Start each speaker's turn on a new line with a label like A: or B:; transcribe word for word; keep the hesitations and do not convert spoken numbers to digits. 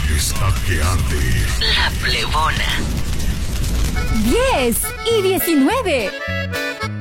A: Está que arde.
B: La Plebona.
C: diez y diecinueve.